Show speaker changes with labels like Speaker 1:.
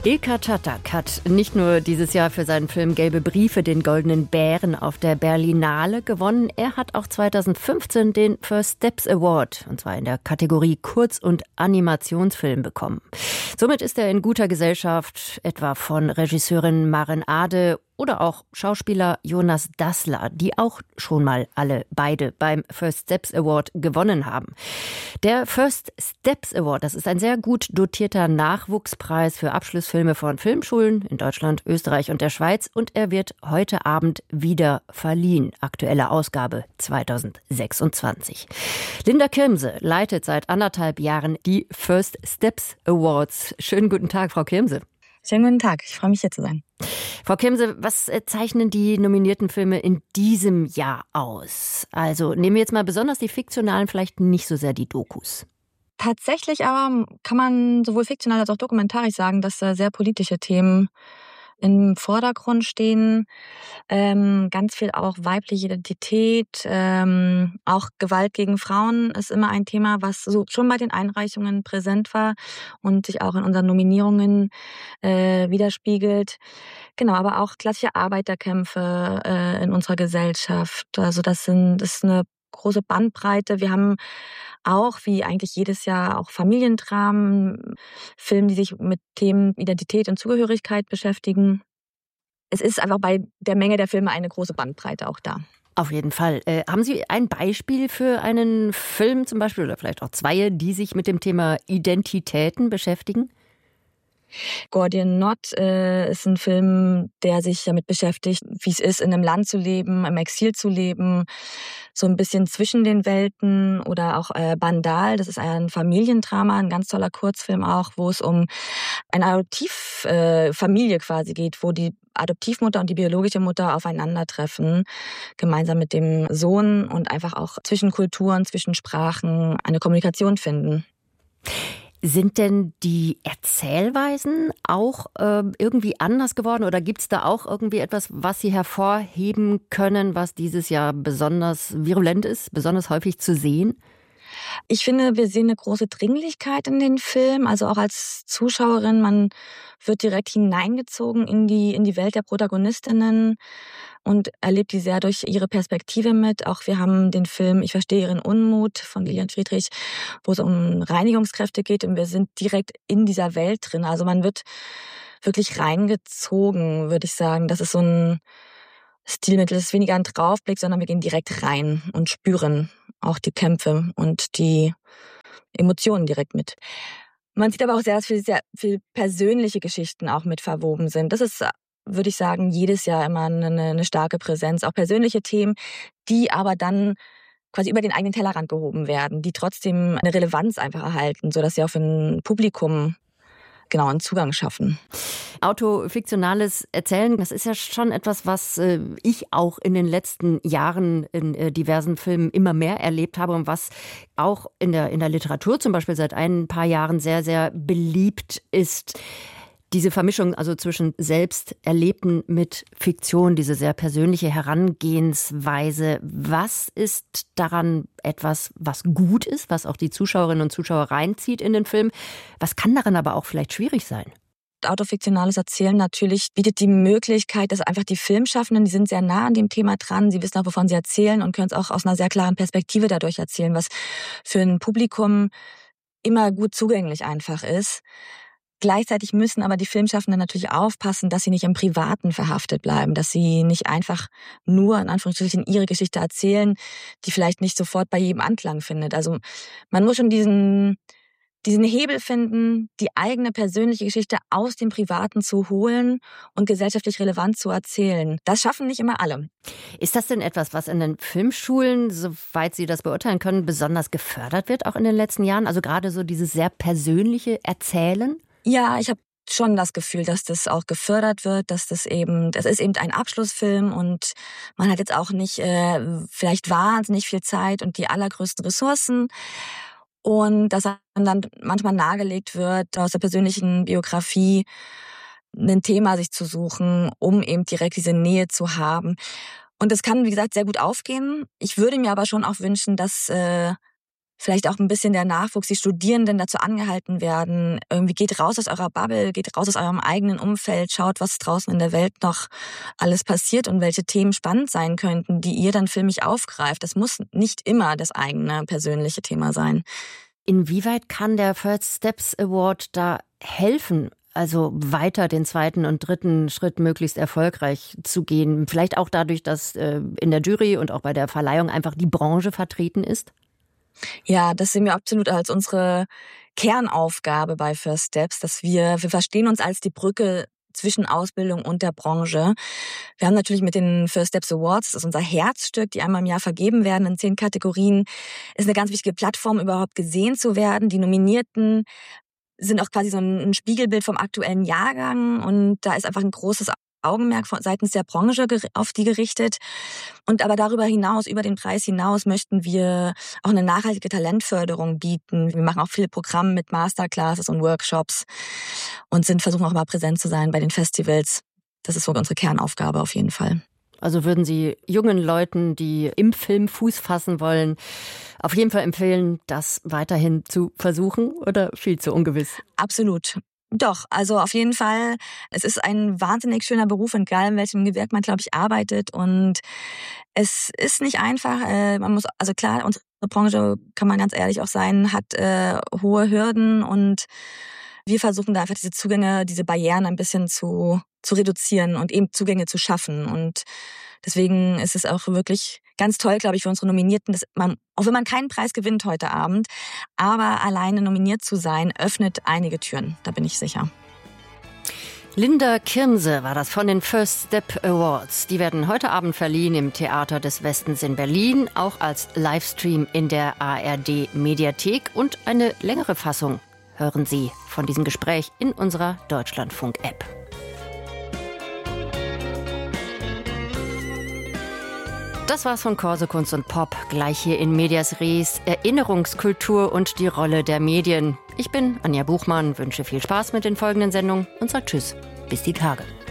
Speaker 1: Ilker Çatak hat nicht nur dieses Jahr für seinen Film Gelbe Briefe den Goldenen Bären auf der Berlinale gewonnen, er hat auch 2015 den First Steps Award, und zwar in der Kategorie Kurz- und Animationsfilm, bekommen. Somit ist er in guter Gesellschaft, etwa von Regisseurin Maren Ade oder auch Schauspieler Jonas Dassler, die auch schon mal beide beim First Steps Award gewonnen haben. Der First Steps Award, das ist ein sehr gut dotierter Nachwuchspreis für Abschlussfilme von Filmschulen in Deutschland, Österreich und der Schweiz, und er wird heute Abend wieder verliehen. Aktuelle Ausgabe 2026. Linda Kirmse leitet seit 1,5 Jahren die First Steps Awards. Schönen guten Tag, Frau Kirmse.
Speaker 2: Schönen guten Tag, ich freue mich, hier zu sein.
Speaker 1: Frau Kirmse, was zeichnen die nominierten Filme in diesem Jahr aus? Also nehmen wir jetzt mal besonders die fiktionalen, vielleicht nicht so sehr die Dokus.
Speaker 2: Tatsächlich aber kann man sowohl fiktional als auch dokumentarisch sagen, dass sehr politische Themen im Vordergrund stehen. Ganz viel auch weibliche Identität, auch Gewalt gegen Frauen ist immer ein Thema, was so schon bei den Einreichungen präsent war und sich auch in unseren Nominierungen widerspiegelt. Genau, aber auch klassische Arbeiterkämpfe in unserer Gesellschaft. Also das ist eine große Bandbreite. Wir haben auch, wie eigentlich jedes Jahr, auch Familiendramen, Filme, die sich mit Themen Identität und Zugehörigkeit beschäftigen. Es ist einfach bei der Menge der Filme eine große Bandbreite auch da.
Speaker 1: Auf jeden Fall. Haben Sie ein Beispiel für einen Film zum Beispiel oder vielleicht auch zwei, die sich mit dem Thema Identitäten beschäftigen?
Speaker 2: Gordian Knot ist ein Film, der sich damit beschäftigt, wie es ist, in einem Land zu leben, im Exil zu leben, so ein bisschen zwischen den Welten. Oder auch Bandal, das ist ein Familiendrama, ein ganz toller Kurzfilm auch, wo es um eine Adoptivfamilie quasi geht, wo die Adoptivmutter und die biologische Mutter aufeinandertreffen, gemeinsam mit dem Sohn, und einfach auch zwischen Kulturen, zwischen Sprachen eine Kommunikation finden.
Speaker 1: Sind denn die Erzählweisen auch irgendwie anders geworden oder gibt es da auch irgendwie etwas, was Sie hervorheben können, was dieses Jahr besonders virulent ist, besonders häufig zu sehen?
Speaker 2: Ich finde, wir sehen eine große Dringlichkeit in den Film, also auch als Zuschauerin. Man wird direkt hineingezogen in die Welt der Protagonistinnen und erlebt die sehr durch ihre Perspektive mit. Auch wir haben den Film Ich verstehe Ihren Unmut von Lilian Friedrich, wo es um Reinigungskräfte geht, und wir sind direkt in dieser Welt drin. Also man wird wirklich reingezogen, würde ich sagen. Das ist so ein Stilmittel, das ist weniger ein Draufblick, sondern wir gehen direkt rein und spüren auch die Kämpfe und die Emotionen direkt mit. Man sieht aber auch sehr viel persönliche Geschichten auch mit verwoben sind. Das ist, würde ich sagen, jedes Jahr immer eine starke Präsenz. Auch persönliche Themen, die aber dann quasi über den eigenen Tellerrand gehoben werden, die trotzdem eine Relevanz einfach erhalten, sodass sie auch für ein Publikum einen Zugang schaffen.
Speaker 1: Autofiktionales Erzählen, das ist ja schon etwas, was ich auch in den letzten Jahren in diversen Filmen immer mehr erlebt habe und was auch in der Literatur zum Beispiel seit ein paar Jahren sehr, sehr beliebt ist. Diese Vermischung also zwischen Selbsterlebten mit Fiktion, diese sehr persönliche Herangehensweise. Was ist daran etwas, was gut ist, was auch die Zuschauerinnen und Zuschauer reinzieht in den Film? Was kann daran aber auch vielleicht schwierig sein?
Speaker 2: Autofiktionales Erzählen natürlich bietet die Möglichkeit, dass einfach die Filmschaffenden, die sind sehr nah an dem Thema dran, sie wissen auch, wovon sie erzählen und können es auch aus einer sehr klaren Perspektive dadurch erzählen, was für ein Publikum immer gut zugänglich einfach ist. Gleichzeitig müssen aber die Filmschaffenden natürlich aufpassen, dass sie nicht im Privaten verhaftet bleiben, dass sie nicht einfach nur, in Anführungsstrichen, ihre Geschichte erzählen, die vielleicht nicht sofort bei jedem Anklang findet. Also man muss schon diesen Hebel finden, die eigene persönliche Geschichte aus dem Privaten zu holen und gesellschaftlich relevant zu erzählen. Das schaffen nicht immer alle.
Speaker 1: Ist das denn etwas, was in den Filmschulen, soweit Sie das beurteilen können, besonders gefördert wird, auch in den letzten Jahren? Also gerade so dieses sehr persönliche Erzählen?
Speaker 2: Ja, ich habe schon das Gefühl, dass das auch gefördert wird, das ist eben ein Abschlussfilm und man hat jetzt auch nicht vielleicht wahnsinnig viel Zeit und die allergrößten Ressourcen. Und dass dann manchmal nahegelegt wird, aus der persönlichen Biografie ein Thema sich zu suchen, um eben direkt diese Nähe zu haben. Und das kann, wie gesagt, sehr gut aufgehen. Ich würde mir aber schon auch wünschen, dass vielleicht auch ein bisschen der Nachwuchs, die Studierenden dazu angehalten werden, irgendwie geht raus aus eurer Bubble, geht raus aus eurem eigenen Umfeld, schaut, was draußen in der Welt noch alles passiert und welche Themen spannend sein könnten, die ihr dann filmisch aufgreift. Das muss nicht immer das eigene persönliche Thema sein.
Speaker 1: Inwieweit kann der First Steps Award da helfen, also weiter den zweiten und dritten Schritt möglichst erfolgreich zu gehen? Vielleicht auch dadurch, dass in der Jury und auch bei der Verleihung einfach die Branche vertreten ist?
Speaker 2: Ja, das sehen wir absolut als unsere Kernaufgabe bei First Steps, dass wir verstehen uns als die Brücke zwischen Ausbildung und der Branche. Wir haben natürlich mit den First Steps Awards, das ist unser Herzstück, die einmal im Jahr vergeben werden in 10 Kategorien, ist eine ganz wichtige Plattform, überhaupt gesehen zu werden. Die Nominierten sind auch quasi so ein Spiegelbild vom aktuellen Jahrgang und da ist einfach ein großes Augenmerk seitens der Branche auf die gerichtet. Und aber darüber hinaus, über den Preis hinaus, möchten wir auch eine nachhaltige Talentförderung bieten. Wir machen auch viele Programme mit Masterclasses und Workshops und versuchen auch mal präsent zu sein bei den Festivals. Das ist so unsere Kernaufgabe auf jeden Fall.
Speaker 1: Also würden Sie jungen Leuten, die im Film Fuß fassen wollen, auf jeden Fall empfehlen, das weiterhin zu versuchen oder viel zu ungewiss?
Speaker 2: Absolut. Doch, also auf jeden Fall. Es ist ein wahnsinnig schöner Beruf, egal in welchem Gewerk man, glaube ich, arbeitet. Und es ist nicht einfach. Man muss, also klar, unsere Branche, kann man ganz ehrlich auch sein, hat hohe Hürden und wir versuchen da einfach diese Zugänge, diese Barrieren ein bisschen zu reduzieren und eben Zugänge zu schaffen. Und deswegen ist es auch wirklich ganz toll, glaube ich, für unsere Nominierten, dass man, auch wenn man keinen Preis gewinnt heute Abend, aber alleine nominiert zu sein, öffnet einige Türen. Da bin ich sicher.
Speaker 1: Linda Kirmse war das von den First Step Awards. Die werden heute Abend verliehen im Theater des Westens in Berlin, auch als Livestream in der ARD Mediathek. Und eine längere Fassung hören Sie von diesem Gespräch in unserer Deutschlandfunk-App. Das war's von Corso Kunst und Pop. Gleich hier in Medias Res, Erinnerungskultur und die Rolle der Medien. Ich bin Anja Buchmann, wünsche viel Spaß mit den folgenden Sendungen und sage Tschüss. Bis die Tage.